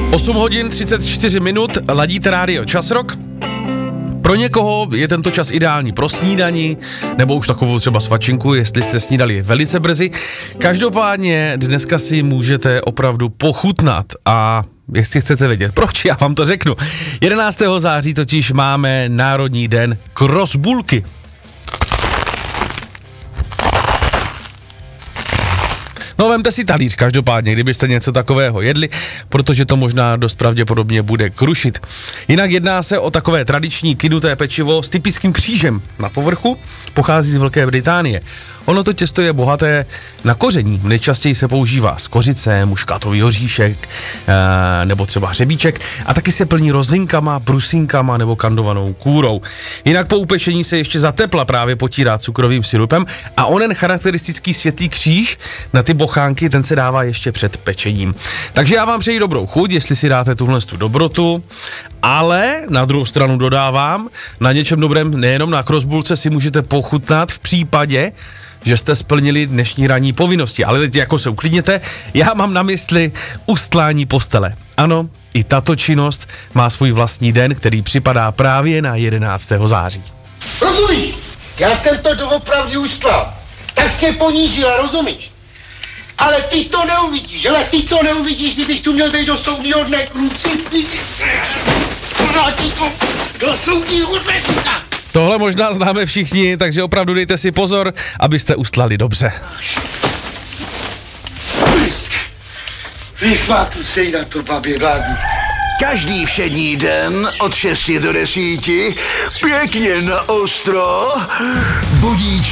8 hodin 34 minut, ladíte rádio Čas Rock. Pro někoho je tento čas ideální pro snídani, nebo už takovou třeba svačinku, jestli jste snídali velice brzy. Každopádně dneska si můžete opravdu pochutnat a jestli chcete vědět, proč, já vám to řeknu. 11. září totiž máme Národní den krosbulky. No, vemte si talíř každopádně, kdybyste něco takového jedli, protože to možná dost pravděpodobně bude krušit. Jinak jedná se o takové tradiční kynuté pečivo s typickým křížem na povrchu, pochází z Velké Británie. Ono to těsto je bohaté na koření, nejčastěji se používá z kořice, muškátový oříšek nebo třeba hřebíček a taky se plní rozinkama, brusinkama nebo kandovanou kůrou. Jinak po upečení se ještě za tepla právě potírá cukrovým sirupem a onen charakteristický světlý kříž na ty bochánky, ten se dává ještě před pečením. Takže já vám přeji dobrou chuť, jestli si dáte tuhle dobrotu, ale na druhou stranu dodávám, na něčem dobrém, nejenom na krosbulce si můžete pochutnat v případě, že jste splnili dnešní ranní povinnosti. Ale teď jako se uklidněte, já mám na mysli ustlání postele. Ano, i tato činnost má svůj vlastní den, který připadá právě na 11. září. Rozumíš? Já jsem to doopravdy ustlal. Tak jsi mě ponížila, rozumíš? Ale ty to neuvidíš, kdybych tu měl být do soudního dne, kluci. Do soudního dne, Tohle možná známe všichni, takže opravdu dejte si pozor, abyste ustlali dobře. Vychvátu sej na to, babě blázni. Každý všední den od 6 do 10 pěkně na ostro budíček